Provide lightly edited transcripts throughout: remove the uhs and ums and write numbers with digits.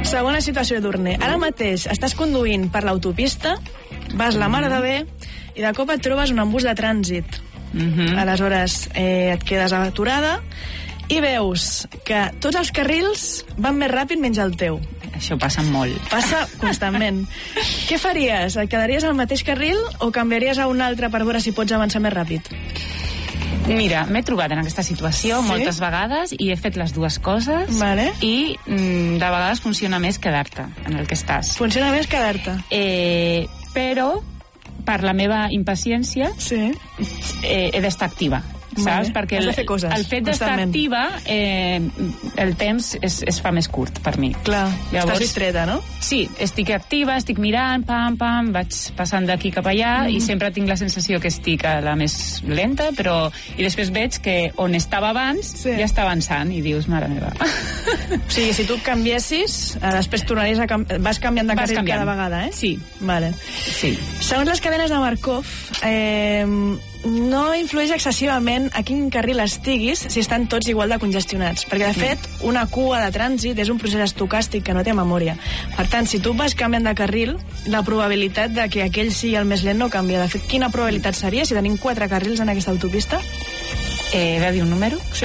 Segona situació d'Urne. Ara mateix estàs conduint per l'autopista, vas la mare de bé i de cop et trobes un embús de trànsit. Aleshores et quedes aturada i veus que tots els carrils van més ràpid menys el teu. Això passa molt. Passa constantment. Què faries? Et quedaries al mateix carril o canviaries a un altre per veure si pots avançar més ràpid? Mira, m'he trobat en aquesta situació moltes vegades i he fet les dues coses i de vegades funciona més quedar-te en el que estàs. Funciona més quedar-te. Però per la meva impaciència he d'estar activa. Saps? Perquè has de fer coses, el fet d'estar activa el temps es fa més curt per mi. Clar, llavors, estàs distreta, no? Sí, estic activa, estic mirant, pam, vaig passant d'aquí cap allà i sempre tinc la sensació que estic a la més lenta, però i després veig que on estava abans ja està avançant i dius, mare meva. O sigui, si tu canviessis, després tornaries a vas canviant de carril cada vegada, eh? Sí. Vale. Sí. Segons les cadenes de Markov, no influeix excessivament a quin carril estiguis si estan tots igual de congestionats, perquè de fet una cua de trànsit és un procés estocàstic que no té memòria. Per tant, si tu vas canviant de carril, la probabilitat de que aquell sigui el més lent no canvia. De fet, quina probabilitat seria si tenim 4 carrils en aquesta autopista? He de dir un número? Sí.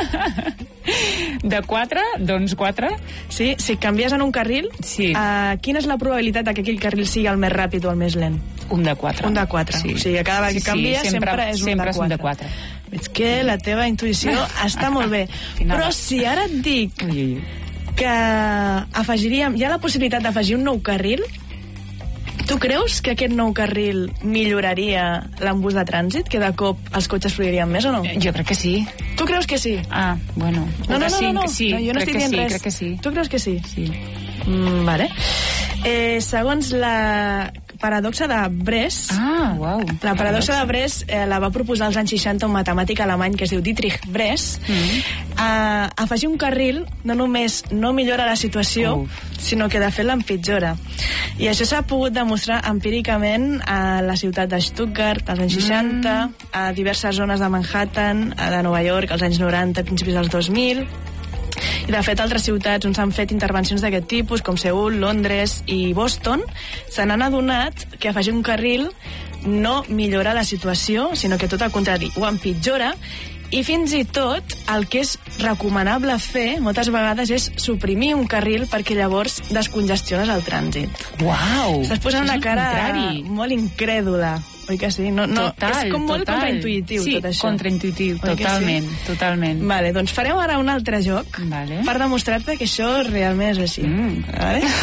De 4, doncs 4. Sí, si canvies en un carril, quina és la probabilitat que aquell carril sigui el més ràpid o el més lent? Un de 4. Un de 4. Sí. O sigui, cada vegada que canvia sempre és un de 4. Veig que la teva intuïció està molt bé. Però si ara et dic que afegiríem, hi ha la possibilitat d'afegir un nou carril, tu creus que aquest nou carril milloraria l'embús de trànsit? Que de cop els cotxes fluirien més o no? Jo crec que sí. Tu creus que sí? Ah, bueno. No, sí, jo no estic dient res. Crec que sí. Tu creus que sí? Sí. Vale. Segons la paradoxa de Bress... La paradoxa de Bress la va proposar als anys 60 un matemàtic alemany que es diu Dietrich Bress. Afegir un carril no només no millora la situació, sinó que de fet l'empitjora. I això s'ha pogut demostrar empíricament a la ciutat de Stuttgart als anys 60, a diverses zones de Manhattan, de Nova York als anys 90, principis dels 2000... I de fet altres ciutats on s'han fet intervencions d'aquest tipus, com Seül, Londres i Boston, se n'han adonat que afegir un carril no millora la situació, sinó que tot al contrari, ho empitjora. I fins i tot el que és recomanable fer moltes vegades és suprimir un carril perquè llavors descongestiones el trànsit. Uau! Estàs posant una cara molt incrèdula, oi que sí? És com molt contraintuïtiu tot això. Sí, contraintuitiu, totalment. Vale, doncs farem ara un altre joc per demostrar-te que això realment és així. Vale?